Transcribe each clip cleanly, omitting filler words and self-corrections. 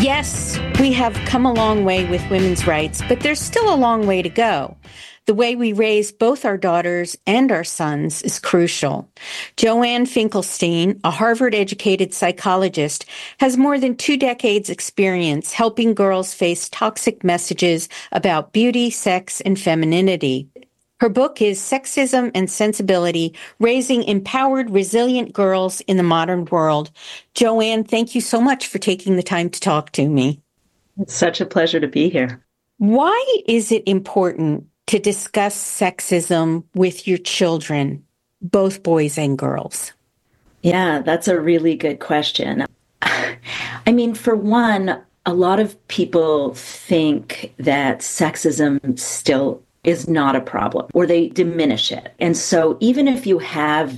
Yes, we have come a long way with women's rights, but there's still a long way to go. The way we raise both our daughters and our sons is crucial. Joanne Finkelstein, a Harvard-educated psychologist, has more than 2 decades experience helping girls face toxic messages about beauty, sex, and femininity. Her book is Sexism and Sensibility, Raising Empowered, Resilient Girls in the Modern World. Joanne, thank you so much for taking the time to talk to me. It's such a pleasure to be here. Why is it important to discuss sexism with your children, both boys and girls? Yeah, that's a really good question. I mean, for one, a lot of people think that sexism still is not a problem, or they diminish it. And so even if you have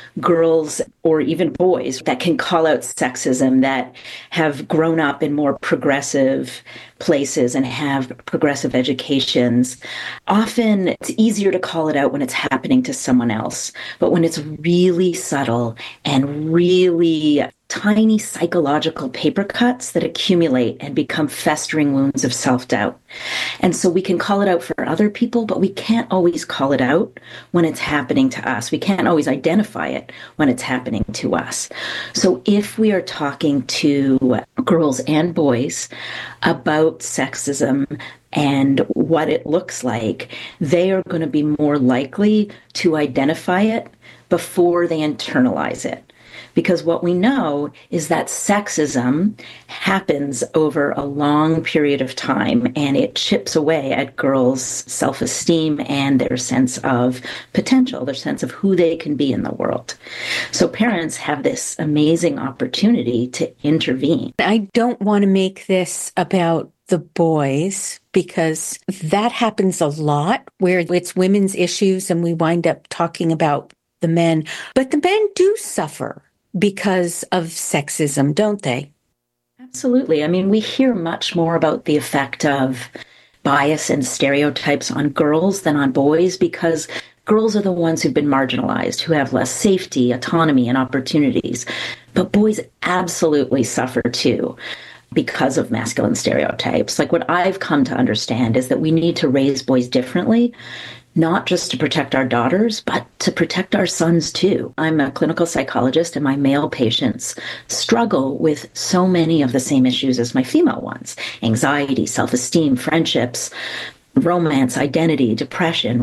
girls or even boys that can call out sexism, that have grown up in more progressive places and have progressive educations, often it's easier to call it out when it's happening to someone else. But when it's really subtle and really tiny psychological paper cuts that accumulate and become festering wounds of self-doubt. And so we can call it out for other people, but we can't always call it out when it's happening to us. We can't always identify it when it's happening to us. So if we are talking to girls and boys about sexism and what it looks like, they are going to be more likely to identify it before they internalize it. Because what we know is that sexism happens over a long period of time, and it chips away at girls' self-esteem and their sense of potential, their sense of who they can be in the world. So parents have this amazing opportunity to intervene. I don't want to make this about the boys, because that happens a lot where it's women's issues and we wind up talking about the men. But the men do suffer because of sexism, don't they? Absolutely. I mean, we hear much more about the effect of bias and stereotypes on girls than on boys, because girls are the ones who've been marginalized, who have less safety, autonomy, and opportunities. But boys absolutely suffer too because of masculine stereotypes. Like, what I've come to understand is that we need to raise boys differently, not just to protect our daughters, but to protect our sons too. I'm a clinical psychologist, and my male patients struggle with so many of the same issues as my female ones: anxiety, self-esteem, friendships, romance, identity, depression.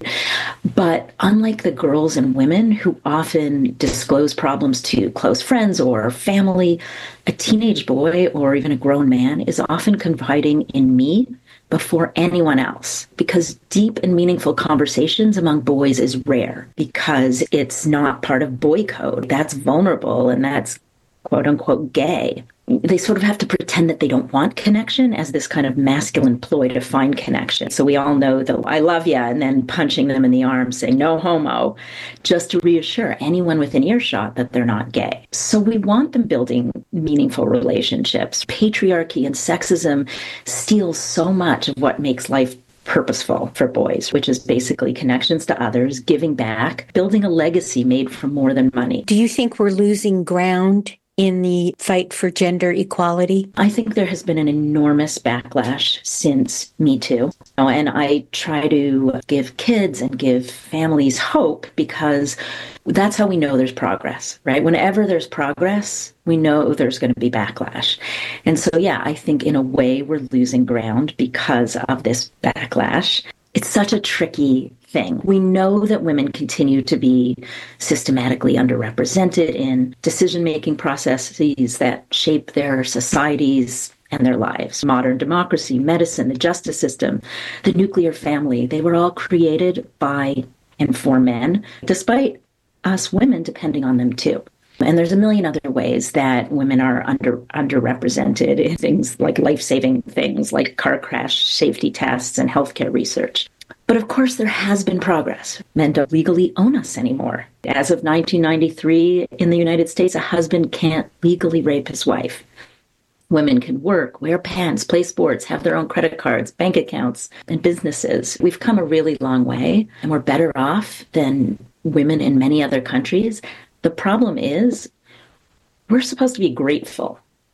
But unlike the girls and women who often disclose problems to close friends or family, a teenage boy or even a grown man is often confiding in me before anyone else, because deep and meaningful conversations among boys is rare, because it's not part of boy code. That's vulnerable, and that's quote unquote gay. They sort of have to pretend that they don't want connection as this kind of masculine ploy to find connection. So we all know the "I love ya" and then punching them in the arm saying "no homo," just to reassure anyone within earshot that they're not gay. So we want them building meaningful relationships. Patriarchy and sexism steal so much of what makes life purposeful for boys, which is basically connections to others, giving back, building a legacy made from more than money. Do you think we're losing ground in the fight for gender equality? I think there has been an enormous backlash since Me Too. And I try to give kids and give families hope, because that's how we know there's progress, right? Whenever there's progress, we know there's going to be backlash. And so, yeah, I think in a way we're losing ground because of this backlash. It's such a tricky thing. We know that women continue to be systematically underrepresented in decision-making processes that shape their societies and their lives. Modern democracy, medicine, the justice system, the nuclear family, they were all created by and for men, despite us women depending on them too. And there's a million other ways that women are underrepresented in things like life-saving things like car crash safety tests and healthcare research. But of course, there has been progress. Men don't legally own us anymore. As of 1993, in the United States, a husband can't legally rape his wife. Women can work, wear pants, play sports, have their own credit cards, bank accounts, and businesses. We've come a really long way, and we're better off than women in many other countries. The problem is, we're supposed to be grateful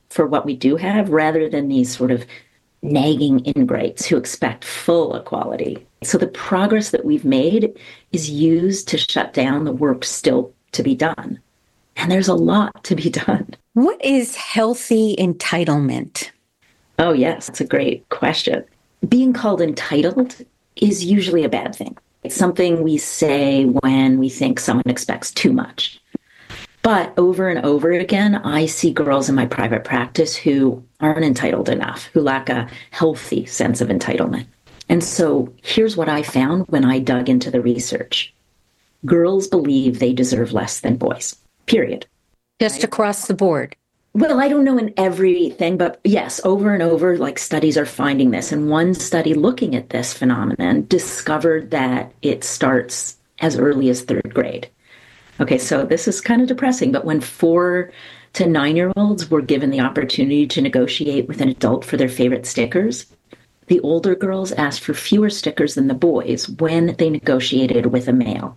for what we do have rather than these sort of nagging ingrates who expect full equality. So the progress that we've made is used to shut down the work still to be done. And there's a lot to be done. What is healthy entitlement? Oh, yes, that's a great question. Being called entitled is usually a bad thing. It's something we say when we think someone expects too much. But over and over again, I see girls in my private practice who aren't entitled enough, who lack a healthy sense of entitlement. And so here's what I found when I dug into the research. Girls believe they deserve less than boys, period. Just across the board. Well, I don't know in everything, but yes, over and over, like studies are finding this. And one study looking at this phenomenon discovered that it starts as early as third grade. Okay, so this is kind of depressing, but when 4 to 9-year-olds were given the opportunity to negotiate with an adult for their favorite stickers, the older girls asked for fewer stickers than the boys when they negotiated with a male.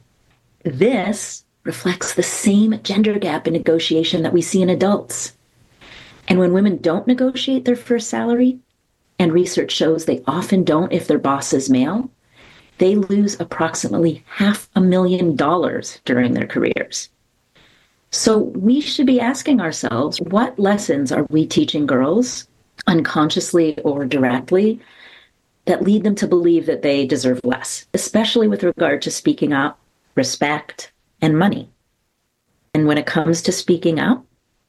This reflects the same gender gap in negotiation that we see in adults. And when women don't negotiate their first salary, and research shows they often don't if their boss is male, they lose approximately $500,000 during their careers. So we should be asking ourselves, what lessons are we teaching girls, unconsciously or directly, that lead them to believe that they deserve less, especially with regard to speaking up, respect, and money? And when it comes to speaking up,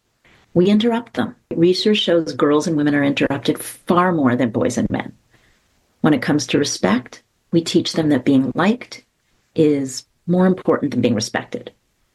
we interrupt them. Research shows girls and women are interrupted far more than boys and men. When it comes to respect, we teach them that being liked is more important than being respected.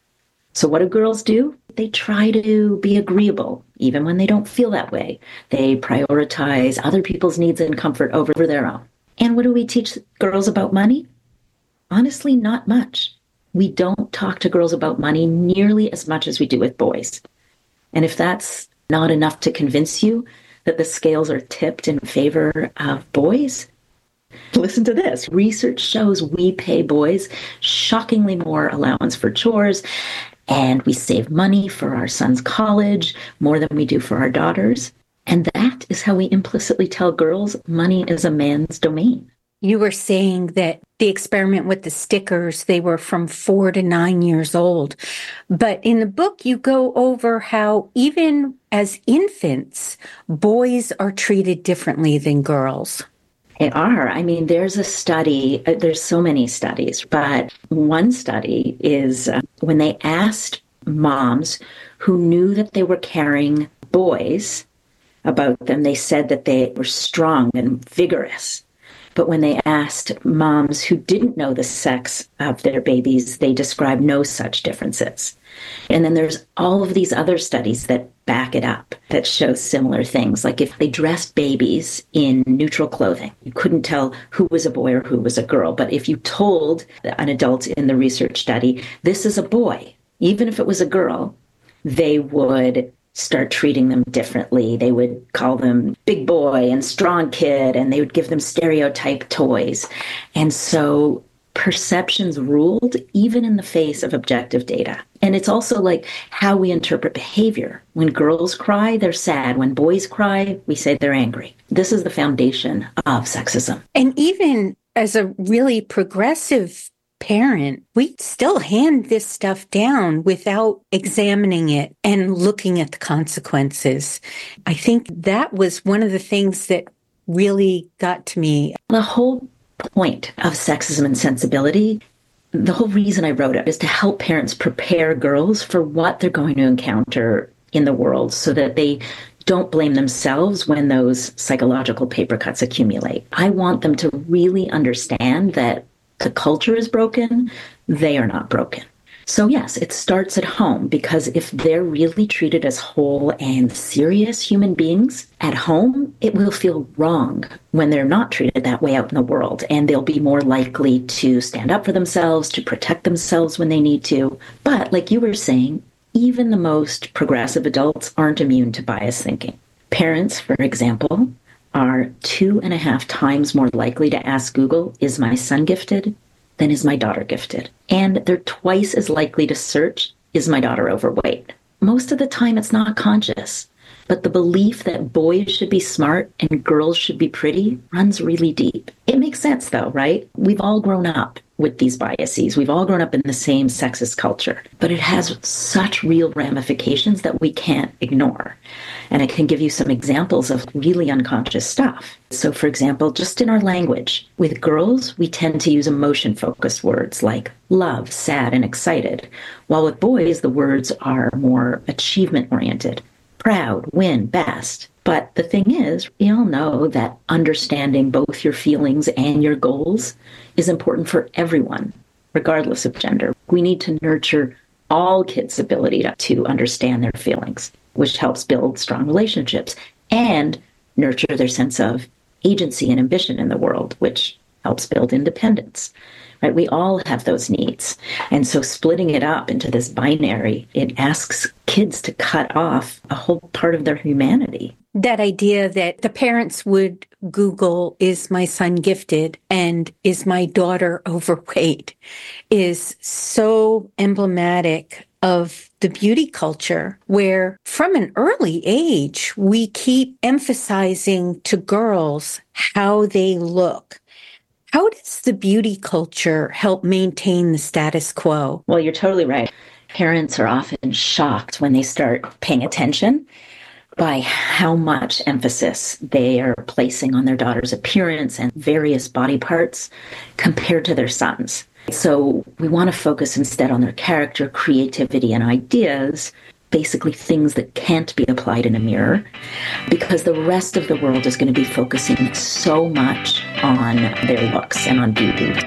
So what do girls do? They try to be agreeable, even when they don't feel that way. They prioritize other people's needs and comfort over their own. And what do we teach girls about money? Honestly, not much. We don't talk to girls about money nearly as much as we do with boys. And if that's not enough to convince you that the scales are tipped in favor of boys, listen to this. Research shows we pay boys shockingly more allowance for chores, and we save money for our son's college more than we do for our daughters. And that is how we implicitly tell girls money is a man's domain. You were saying that the experiment with the stickers, they were from 4 to 9 years old. But in the book, you go over how even as infants, boys are treated differently than girls. They are. I mean, there's a study, there's so many studies, but one study is when they asked moms who knew that they were carrying boys about them, they said that they were strong and vigorous. But when they asked moms who didn't know the sex of their babies, they described no such differences. And then there's all of these other studies that back it up, that show similar things. Like if they dressed babies in neutral clothing, you couldn't tell who was a boy or who was a girl. But if you told an adult in the research study, this is a boy, even if it was a girl, they would start treating them differently. They would call them big boy and strong kid, and they would give them stereotype toys. And so perceptions ruled even in the face of objective data. And it's also like how we interpret behavior. When girls cry, they're sad. When boys cry, we say they're angry. This is the foundation of sexism. And even as a really progressive parent, we still hand this stuff down without examining it and looking at the consequences. I think that was one of the things that really got to me. The whole point of Sexism and Sensibility, the whole reason I wrote it is to help parents prepare girls for what they're going to encounter in the world so that they don't blame themselves when those psychological paper cuts accumulate. I want them to really understand that the culture is broken, they are not broken. So yes, it starts at home, because if they're really treated as whole and serious human beings at home, it will feel wrong when they're not treated that way out in the world. And they'll be more likely to stand up for themselves, to protect themselves when they need to. But like you were saying, even the most progressive adults aren't immune to biased thinking. Parents, for example, are 2.5 times more likely to ask Google, is my son gifted, than is my daughter gifted? And they're twice as likely to search, is my daughter overweight? Most of the time, it's not conscious. But the belief that boys should be smart and girls should be pretty runs really deep. It makes sense though, right? We've all grown up with these biases. We've all grown up in the same sexist culture, but it has such real ramifications that we can't ignore. And I can give you some examples of really unconscious stuff. So for example, just in our language, with girls, we tend to use emotion-focused words like love, sad, and excited, while with boys, the words are more achievement-oriented. Proud, win, best. But the thing is, we all know that understanding both your feelings and your goals is important for everyone, regardless of gender. We need to nurture all kids' ability to understand their feelings, which helps build strong relationships and nurture their sense of agency and ambition in the world, which helps build independence. Right? We all have those needs. And so splitting it up into this binary, it asks kids to cut off a whole part of their humanity. That idea that the parents would Google, is my son gifted and is my daughter overweight, is so emblematic of the beauty culture, where from an early age, we keep emphasizing to girls how they look. How does the beauty culture help maintain the status quo? Well, you're totally right. Parents are often shocked when they start paying attention by how much emphasis they are placing on their daughter's appearance and various body parts compared to their sons. So we want to focus instead on their character, creativity, and ideas, basically things that can't be applied in a mirror, because the rest of the world is going to be focusing so much on their looks and on beauty.